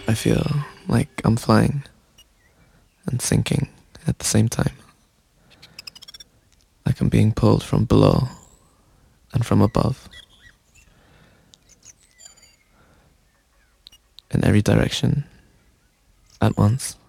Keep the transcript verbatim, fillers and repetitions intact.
I feel like I'm flying and sinking at the same time. Like I'm being pulled from below and from above. In every direction at once.